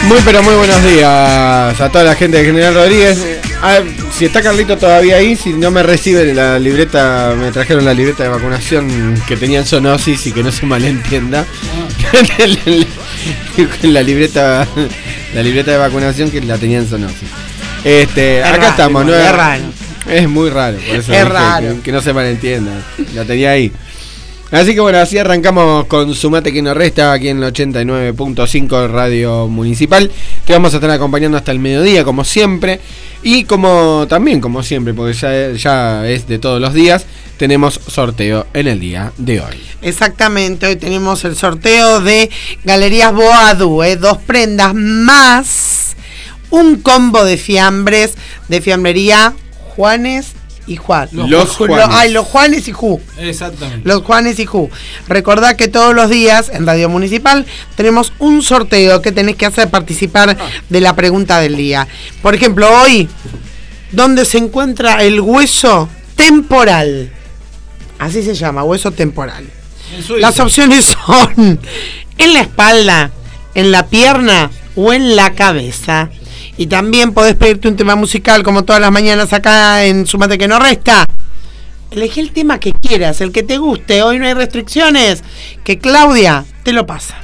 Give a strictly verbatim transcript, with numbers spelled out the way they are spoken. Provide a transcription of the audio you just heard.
Muy pero muy buenos días a toda la gente de General Rodríguez. Ah, si está Carlito todavía ahí, si no me recibe la libreta, me trajeron la libreta de vacunación que tenían zoonosis y que no se malentienda. la libreta la libreta de vacunación que la tenían zoonosis. Este, es acá raro, estamos, ¿no? Es raro. Es muy raro, por eso es dije raro. Que, que no se malentienda. La tenía ahí. Así que bueno, así arrancamos con Sumate que no resta aquí en el ochenta y nueve punto cinco Radio Municipal. Te vamos a estar acompañando hasta el mediodía, como siempre. Y como también, como siempre, porque ya, ya es de todos los días, tenemos sorteo en el día de hoy. Exactamente, hoy tenemos el sorteo de Galerías Boadú, ¿eh? Dos prendas más un combo de fiambres de fiambrería Juanes y Juan. Los, los Juanes. Los, ay, los Juanes y Ju. Exactamente. Los Juanes y Ju. Recordá que todos los días en Radio Municipal tenemos un sorteo que tenés que hacer participar de la pregunta del día. Por ejemplo, hoy, ¿dónde se encuentra el hueso temporal? Así se llama, hueso temporal. Las opciones son en la espalda, en la pierna o en la cabeza. Y también podés pedirte un tema musical como todas las mañanas acá en Sumate que no resta. Elegí el tema que quieras, el que te guste. Hoy no hay restricciones. Que Claudia te lo pasa.